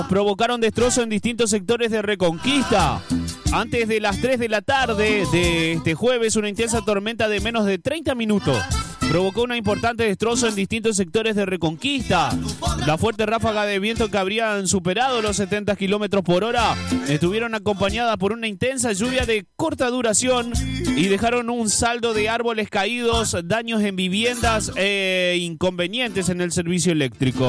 provocaron destrozos en distintos sectores de Reconquista. Antes de las 3 de la tarde de este jueves, una intensa tormenta de menos de 30 minutos provocó un importante destrozo en distintos sectores de Reconquista. Las fuertes ráfagas de viento que habrían superado los 70 kilómetros por hora estuvieron acompañadas por una intensa lluvia de corta duración y dejaron un saldo de árboles caídos, daños en viviendas e inconvenientes en el servicio eléctrico.